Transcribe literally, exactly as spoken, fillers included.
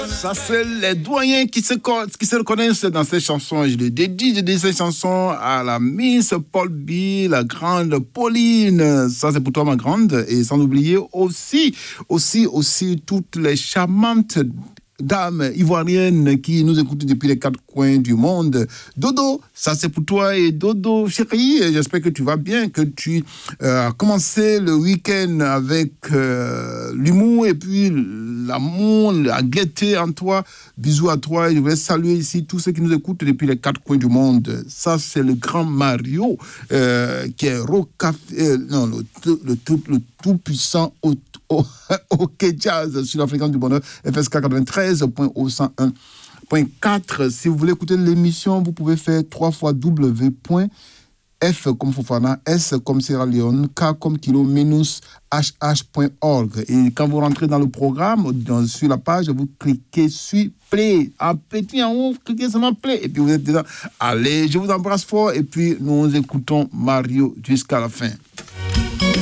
Ça, c'est les doyens qui se, qui se reconnaissent dans ces chansons. Je les dédie, je dédie ces chansons à la Miss Paul B, la grande Pauline. Ça, c'est pour toi, ma grande. Et sans oublier aussi, aussi, aussi, toutes les charmantes dames ivoiriennes qui nous écoutent depuis les quatre coins du monde. Dodo, ça c'est pour toi. Et Dodo, chérie, j'espère que tu vas bien, que tu euh, as commencé le week-end avec euh, l'humour et puis l'amour, la gaieté en toi. Bisous à toi. Et je voulais saluer ici tous ceux qui nous écoutent depuis les quatre coins du monde. Ça, c'est le grand Mario euh, qui est roca, euh, non, le, le, le, le tout puissant au OK Jazz sur la fréquence du bonheur F S K quatre-vingt-treize point cent un point quatre. Si vous voulez écouter l'émission, vous pouvez faire trois fois W. F comme Fofana, S comme Sierra Leone, K comme Kilo, minus H H point org. Et quand vous rentrez dans le programme, dans, sur la page, vous cliquez sur Play. Un petit en haut, cliquez sur Play. Et puis vous êtes dedans. Allez, je vous embrasse fort. Et puis nous écoutons Mario jusqu'à la fin.